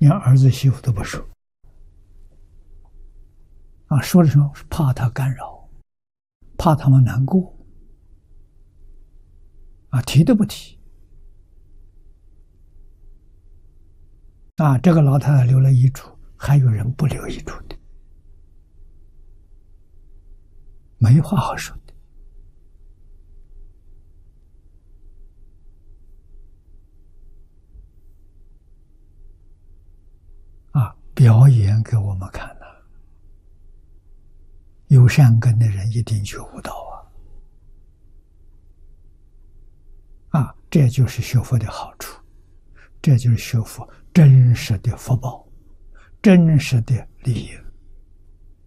连儿子媳妇都不说。说的时候是怕他干扰，怕他们难过，提都不提。这个老太太留了遗嘱，还有人不留遗嘱的，没话好说的。表演给我们看了，有善根的人一定觉悟到这就是学佛的好处，这就是学佛真实的福报，真实的利益。